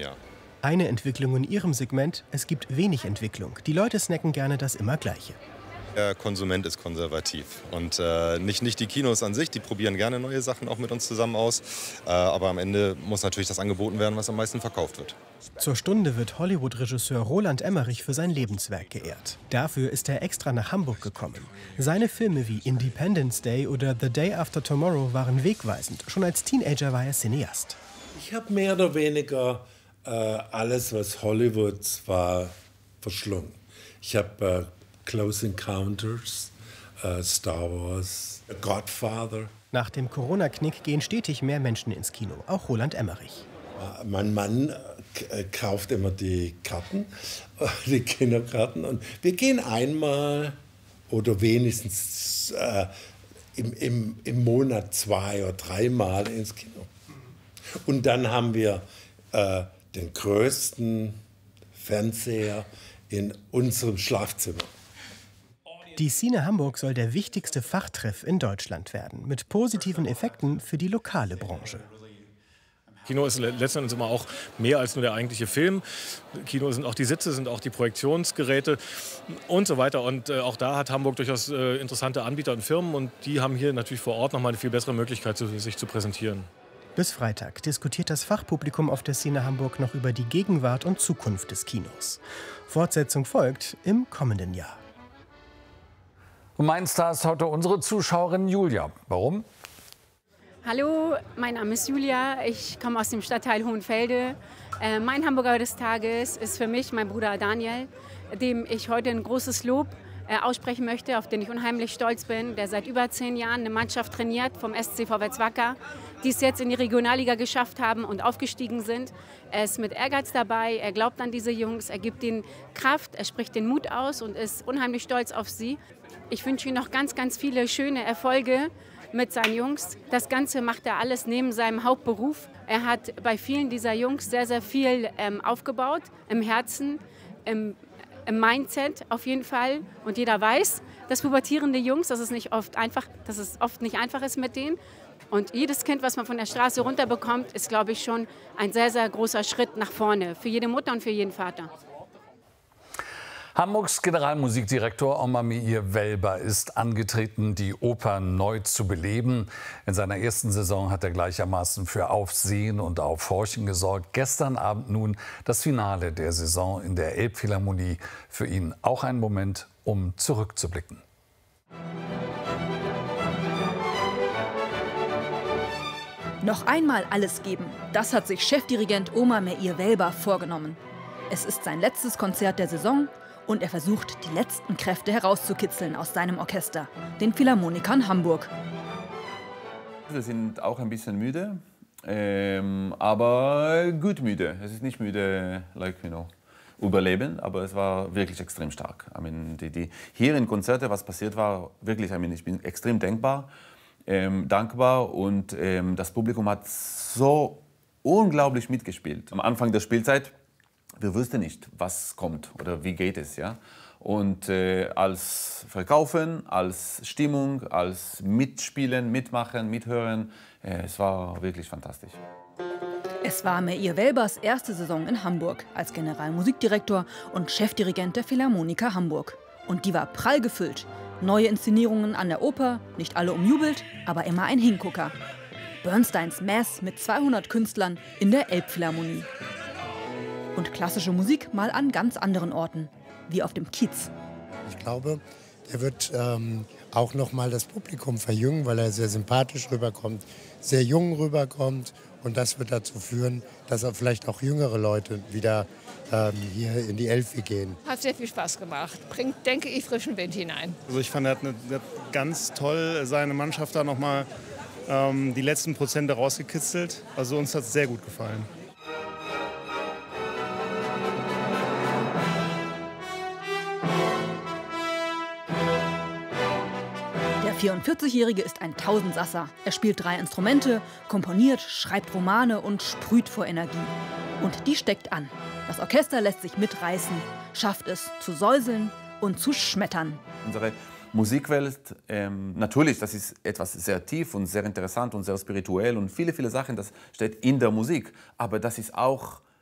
Jahr. Eine Entwicklung in ihrem Segment: es gibt wenig Entwicklung. Die Leute snacken gerne das immer Gleiche. Der Konsument ist konservativ und nicht die Kinos an sich, die probieren gerne neue Sachen auch mit uns zusammen aus. Aber am Ende muss natürlich das angeboten werden, was am meisten verkauft wird. Zur Stunde wird Hollywood-Regisseur Roland Emmerich für sein Lebenswerk geehrt. Dafür ist er extra nach Hamburg gekommen. Seine Filme wie Independence Day oder The Day After Tomorrow waren wegweisend. Schon als Teenager war er Cineast. Ich habe mehr oder weniger alles, was Hollywoods war, verschlungen. Ich habe Close Encounters, Star Wars, Godfather. Nach dem Corona-Knick gehen stetig mehr Menschen ins Kino, auch Roland Emmerich. Mein Mann kauft immer die Karten, die Kinokarten. Und wir gehen einmal oder wenigstens im Monat 2 oder 3 Mal ins Kino. Und dann haben wir den größten Fernseher in unserem Schlafzimmer. Die Cine Hamburg soll der wichtigste Fachtreff in Deutschland werden, mit positiven Effekten für die lokale Branche. Kino ist letztendlich immer auch mehr als nur der eigentliche Film. Kino sind auch die Sitze, sind auch die Projektionsgeräte und so weiter. Und auch da hat Hamburg durchaus interessante Anbieter und Firmen. Und die haben hier natürlich vor Ort noch mal eine viel bessere Möglichkeit, sich zu präsentieren. Bis Freitag diskutiert das Fachpublikum auf der Cine Hamburg noch über die Gegenwart und Zukunft des Kinos. Fortsetzung folgt im kommenden Jahr. Und mein Star ist heute unsere Zuschauerin Julia. Warum? Hallo, mein Name ist Julia. Ich komme aus dem Stadtteil Hohenfelde. Mein Hamburger des Tages ist für mich mein Bruder Daniel, dem ich heute ein großes Lob aussprechen möchte, auf den ich unheimlich stolz bin, der seit über 10 Jahren eine Mannschaft trainiert vom SC Vorwärts Wacker, die es jetzt in die Regionalliga geschafft haben und aufgestiegen sind. Er ist mit Ehrgeiz dabei, er glaubt an diese Jungs, er gibt ihnen Kraft, er spricht den Mut aus und ist unheimlich stolz auf sie. Ich wünsche ihm noch ganz, ganz viele schöne Erfolge mit seinen Jungs. Das Ganze macht er alles neben seinem Hauptberuf. Er hat bei vielen dieser Jungs sehr, sehr viel aufgebaut, im Herzen, im Mindset auf jeden Fall. Und jeder weiß, dass pubertierende Jungs, dass es oft nicht einfach ist mit denen. Und jedes Kind, was man von der Straße runterbekommt, ist, glaube ich, schon ein sehr, sehr großer Schritt nach vorne. Für jede Mutter und für jeden Vater. Hamburgs Generalmusikdirektor Omar Meir Welber ist angetreten, die Oper neu zu beleben. In seiner ersten Saison hat er gleichermaßen für Aufsehen und Aufhorchen gesorgt. Gestern Abend nun das Finale der Saison in der Elbphilharmonie. Für ihn auch ein Moment, um zurückzublicken. Noch einmal alles geben, das hat sich Chefdirigent Omar Meir Welber vorgenommen. Es ist sein letztes Konzert der Saison und er versucht, die letzten Kräfte herauszukitzeln aus seinem Orchester, den Philharmonikern Hamburg. Wir sind auch ein bisschen müde, aber gut müde. Es ist nicht müde, überleben, aber es war wirklich extrem stark. Hier in Konzerten, was passiert war, wirklich, ich bin extrem dankbar und das Publikum hat so unglaublich mitgespielt. Am Anfang der Spielzeit, wir wussten nicht, was kommt oder wie geht es. Ja? Und als Verkaufen, als Stimmung, als Mitspielen, Mitmachen, Mithören, es war wirklich fantastisch. Es war Meir Welbers erste Saison in Hamburg als Generalmusikdirektor und Chefdirigent der Philharmoniker Hamburg. Und die war prall gefüllt. Neue Inszenierungen an der Oper, nicht alle umjubelt, aber immer ein Hingucker. Bernsteins Mass mit 200 Künstlern in der Elbphilharmonie. Und klassische Musik mal an ganz anderen Orten, wie auf dem Kiez. Ich glaube, er wird auch noch mal das Publikum verjüngen, weil er sehr sympathisch rüberkommt, sehr jung rüberkommt. Und das wird dazu führen, dass er vielleicht auch jüngere Leute wieder hier in die Elfi gehen. Hat sehr viel Spaß gemacht, bringt, denke ich, frischen Wind hinein. Also ich fand, er hat ganz toll seine Mannschaft da noch mal die letzten Prozente rausgekitzelt. Also uns hat es sehr gut gefallen. Der 44-Jährige ist ein Tausendsasser. Er spielt 3 Instrumente, komponiert, schreibt Romane und sprüht vor Energie. Und die steckt an. Das Orchester lässt sich mitreißen, schafft es zu säuseln und zu schmettern. Unsere Musikwelt, natürlich, das ist etwas sehr tief und sehr interessant und sehr spirituell und viele, viele Sachen, das steht in der Musik. Aber das ist auch